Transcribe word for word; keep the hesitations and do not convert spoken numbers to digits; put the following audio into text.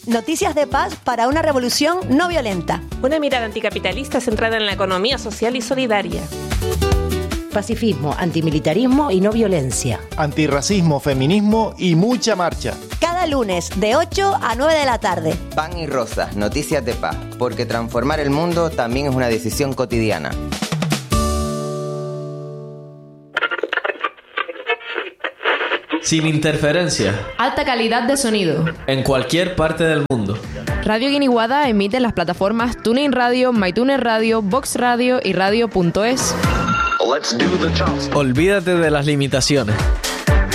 Noticias de paz para una revolución no violenta. Una mirada anticapitalista centrada en la economía social y solidaria. Pacifismo, antimilitarismo y no violencia. Antirracismo, feminismo y mucha marcha. Cada lunes de ocho a nueve de la tarde. Pan y Rosas, noticias de paz, porque transformar el mundo también es una decisión cotidiana. Sin interferencia. Alta calidad de sonido. En cualquier parte del mundo. Radio Guiniguada emite en las plataformas TuneIn Radio, MyTuner Radio, Vox Radio y Radio punto es. Olvídate de las limitaciones.